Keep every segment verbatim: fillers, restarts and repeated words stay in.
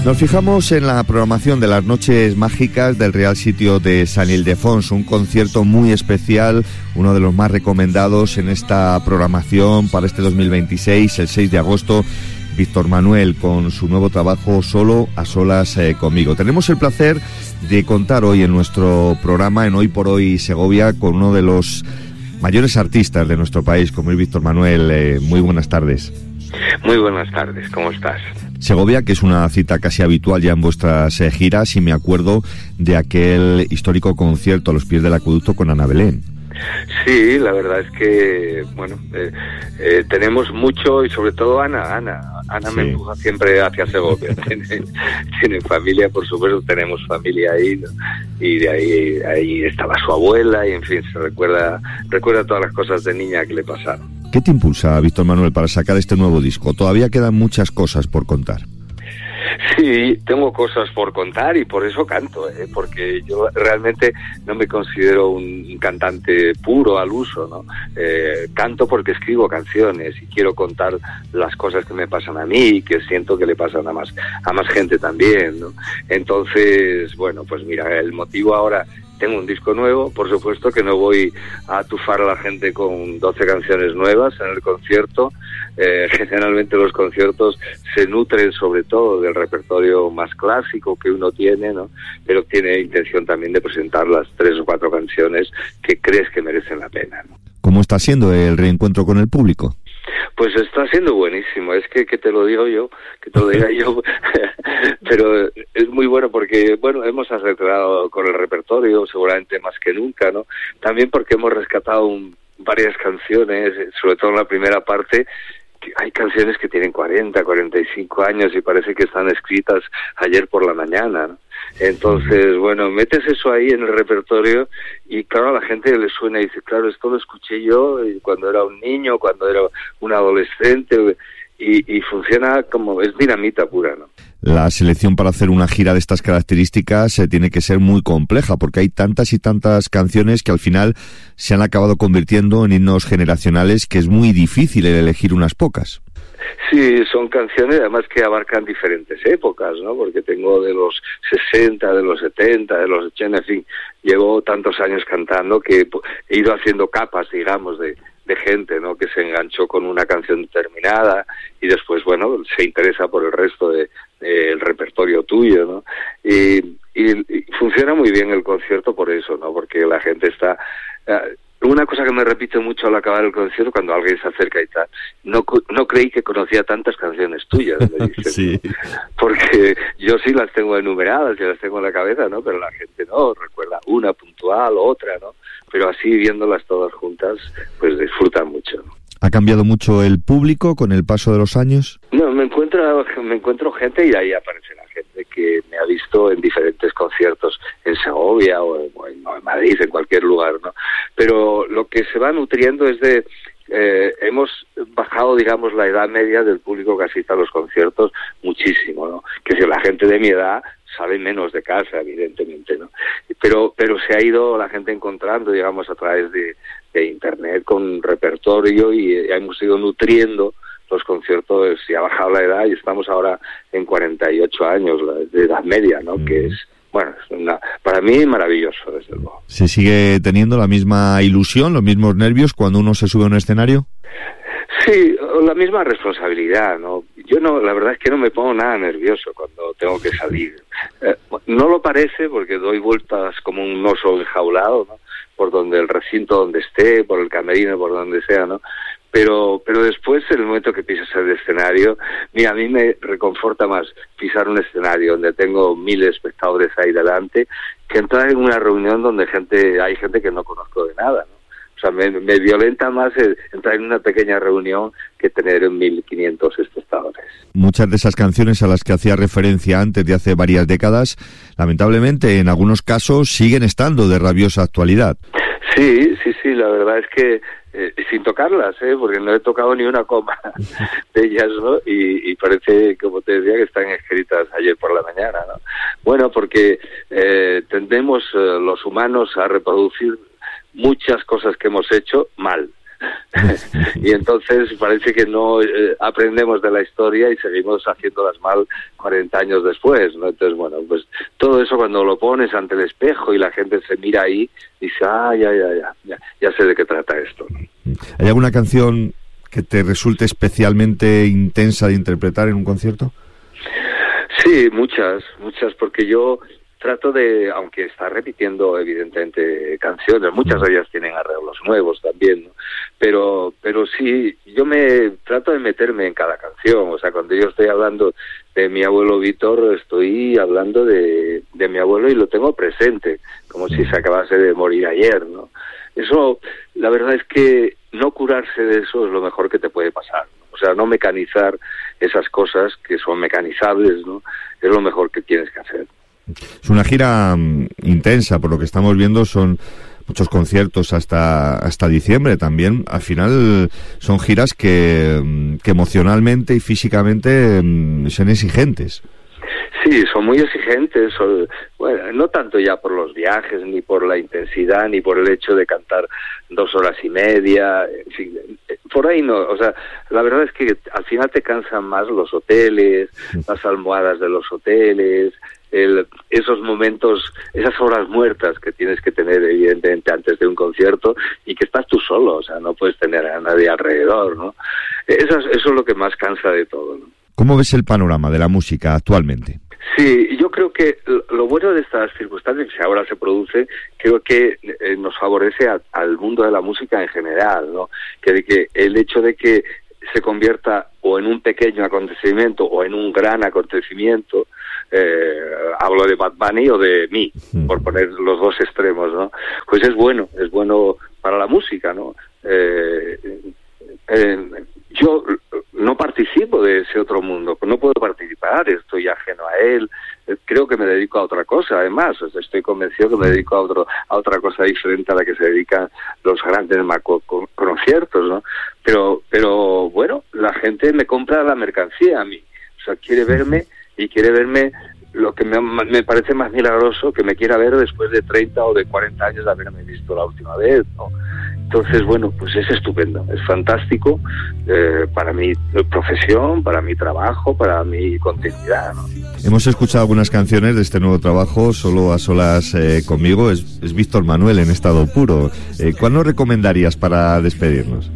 Nos fijamos en la programación de las Noches Mágicas del Real Sitio de San Ildefonso, un concierto muy especial, uno de los más recomendados en esta programación para este dos mil veintiséis, el seis de agosto, Víctor Manuel con su nuevo trabajo Solo a solas eh, conmigo. Tenemos el placer de contar hoy en nuestro programa, en Hoy por Hoy Segovia, con uno de los mayores artistas de nuestro país, como es Víctor Manuel. Eh, muy buenas tardes. Muy buenas tardes, ¿cómo estás? Segovia, que es una cita casi habitual ya en vuestras eh, giras, y me acuerdo de aquel histórico concierto a los pies del acueducto con Ana Belén. Sí, la verdad es que, bueno, eh, eh, tenemos mucho, y sobre todo Ana, Ana, Ana sí. Me empuja siempre hacia Segovia. tiene, tiene familia, por supuesto, tenemos familia ahí, ¿no? Y de ahí, ahí estaba su abuela, y en fin, se recuerda, recuerda todas las cosas de niña que le pasaron. ¿Qué te impulsa, Víctor Manuel, para sacar este nuevo disco? Todavía quedan muchas cosas por contar. Sí, tengo cosas por contar y por eso canto, ¿eh? Porque yo realmente no me considero un cantante puro al uso, ¿no? Eh, canto porque escribo canciones y quiero contar las cosas que me pasan a mí y que siento que le pasan a más, a más gente también, ¿no? Entonces, bueno, pues mira, el motivo ahora... Tengo un disco nuevo, por supuesto que no voy a atufar a la gente con doce canciones nuevas en el concierto. Eh, generalmente los conciertos se nutren sobre todo del repertorio más clásico que uno tiene, ¿no? Pero tiene intención también de presentar las tres o cuatro canciones que crees que merecen la pena, ¿no? ¿Cómo está siendo el reencuentro con el público? Pues está siendo buenísimo, es que, que te lo digo yo, que te lo diga yo, pero es muy bueno porque, bueno, hemos acertado con el repertorio, seguramente más que nunca, ¿no? También porque hemos rescatado un, varias canciones, sobre todo en la primera parte, que hay canciones que tienen cuarenta, cuarenta y cinco años y parece que están escritas ayer por la mañana, ¿no? Entonces, bueno, metes eso ahí en el repertorio y claro, a la gente le suena y dice, claro, esto lo escuché yo cuando era un niño, cuando era un adolescente, y, y funciona como, es dinamita pura, ¿no? La selección para hacer una gira de estas características eh, tiene que ser muy compleja, porque hay tantas y tantas canciones que al final se han acabado convirtiendo en himnos generacionales, que es muy difícil el elegir unas pocas. Sí, son canciones además que abarcan diferentes épocas, ¿no? Porque tengo de los sesenta, de los setenta, de los ochenta, en fin, llevo tantos años cantando que he ido haciendo capas, digamos, de, de gente, ¿no? Que se enganchó con una canción determinada y después, bueno, se interesa por el resto de, de el repertorio tuyo, ¿no? Y, y, y funciona muy bien el concierto por eso, ¿no? Porque la gente está... Uh, Una cosa que me repite mucho al acabar el concierto, cuando alguien se acerca y tal, no no creí que conocía tantas canciones tuyas, me dicen, sí. ¿no? Porque yo sí las tengo enumeradas, y las tengo en la cabeza, ¿no? Pero la gente no, recuerda una puntual, otra, ¿no? Pero así, viéndolas todas juntas, pues disfrutan mucho, ¿no? ¿Ha cambiado mucho el público con el paso de los años? No, me encuentro, me encuentro gente y ahí aparece la gente que me ha visto en diferentes conciertos en Segovia o en, o en Madrid, en cualquier lugar, ¿no? Pero lo que se va nutriendo es de... Eh, hemos bajado, digamos, la edad media del público que asiste a los conciertos muchísimo, ¿no? Que si la gente de mi edad sabe menos de casa, evidentemente, ¿no? Pero pero se ha ido la gente encontrando, digamos, a través de, de internet con repertorio y eh, hemos ido nutriendo los conciertos y ha bajado la edad y estamos ahora en cuarenta y ocho años de edad media, ¿no? Mm. Que es, bueno, es una, para mí maravilloso, desde luego. ¿Se sigue teniendo la misma ilusión, los mismos nervios cuando uno se sube a un escenario? Sí, la misma responsabilidad, ¿no? Yo no, la verdad es que no me pongo nada nervioso cuando tengo que salir. Eh, no lo parece porque doy vueltas como un oso enjaulado, ¿no? Por donde el recinto donde esté, por el camerino, por donde sea, ¿no? Pero pero después, en el momento que pisas el escenario, mira, a mí me reconforta más pisar un escenario donde tengo mil espectadores ahí delante que entrar en una reunión donde gente hay gente que no conozco de nada, ¿no? O sea, me, me violenta más el entrar en una pequeña reunión que tener mil quinientos espectadores. Muchas de esas canciones a las que hacía referencia antes de hace varias décadas, lamentablemente en algunos casos siguen estando de rabiosa actualidad. Sí, sí, sí, la verdad es que eh, sin tocarlas, ¿eh? Porque no he tocado ni una coma de ellas, ¿no? Y, y parece, como te decía, que están escritas ayer por la mañana, ¿no? Bueno, porque eh, tendemos eh, los humanos a reproducir muchas cosas que hemos hecho mal, Y entonces parece que no eh, aprendemos de la historia y seguimos haciéndolas mal cuarenta años después, ¿no? Entonces, bueno, pues todo eso cuando lo pones ante el espejo y la gente se mira ahí, dice, ah, ya, ya, ya, ya, ya sé de qué trata esto, ¿no? ¿Hay alguna canción que te resulte especialmente intensa de interpretar en un concierto? Sí, muchas, muchas, porque yo trato de, aunque está repitiendo evidentemente canciones, muchas de ellas tienen arreglos nuevos también, ¿no? Pero, pero sí, yo me trato de meterme en cada canción, o sea, cuando yo estoy hablando de mi abuelo Víctor, estoy hablando de, de mi abuelo y lo tengo presente, como si se acabase de morir ayer, ¿no? Eso, la verdad es que no curarse de eso es lo mejor que te puede pasar, ¿no? O sea, no mecanizar esas cosas que son mecanizables, ¿no? Es lo mejor que tienes que hacer. Es una gira um, intensa, por lo que estamos viendo, son muchos conciertos hasta hasta diciembre también. Al final son giras que, que emocionalmente y físicamente um, son exigentes. Sí, son muy exigentes, son, bueno, no tanto ya por los viajes, ni por la intensidad, ni por el hecho de cantar dos horas y media, en fin, por ahí no, o sea, la verdad es que al final te cansan más los hoteles, las almohadas de los hoteles, el, esos momentos, esas horas muertas que tienes que tener evidentemente antes de un concierto y que estás tú solo, o sea, no puedes tener a nadie alrededor, ¿no? Eso es, eso es lo que más cansa de todo, ¿no? ¿Cómo ves el panorama de la música actualmente? Sí, yo creo que lo bueno de estas circunstancias que ahora se produce, creo que eh, nos favorece a, al mundo de la música en general, ¿no? Que, de que el hecho de que se convierta o en un pequeño acontecimiento o en un gran acontecimiento, eh, hablo de Bad Bunny o de mí, por poner los dos extremos, ¿no? Pues es bueno, es bueno para la música, ¿no? Eh, eh, yo no participo de ese otro mundo, no puedo participar, estoy ajeno a él, creo que me dedico a otra cosa, además, estoy convencido que me dedico a otro a otra cosa diferente a la que se dedican los grandes macro conciertos, ¿no? Pero, pero bueno, la gente me compra la mercancía a mí, o sea, quiere verme y quiere verme lo que me, me parece más milagroso, que me quiera ver después de treinta o de cuarenta años de haberme visto la última vez, ¿no? Entonces, bueno, pues es estupendo, es fantástico eh, para mi profesión, para mi trabajo, para mi continuidad, ¿no? Hemos escuchado algunas canciones de este nuevo trabajo, Solo a solas eh, conmigo, es, es Víctor Manuel en estado puro. Eh, ¿Cuál nos recomendarías para despedirnos?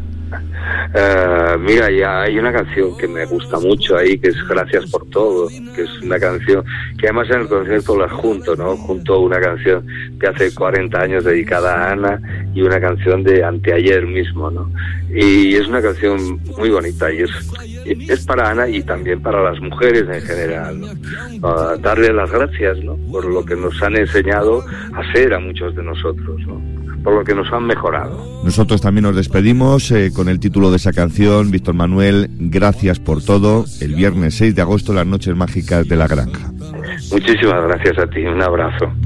Uh, mira, ya hay una canción que me gusta mucho ahí, que es Gracias por todo, que es una canción que además en el concierto la junto, ¿no? Junto a una canción que hace cuarenta años dedicada a Ana y una canción de anteayer mismo, ¿no? Y es una canción muy bonita y es, es para Ana y también para las mujeres en general, ¿no? Uh, darle las gracias, ¿no? Por lo que nos han enseñado a ser a muchos de nosotros, ¿no? Por lo que nos han mejorado. Nosotros también nos despedimos eh, con el título de esa canción, Víctor Manuel, Gracias por todo, el viernes seis de agosto, las noches mágicas de la Granja. Muchísimas gracias a ti, un abrazo.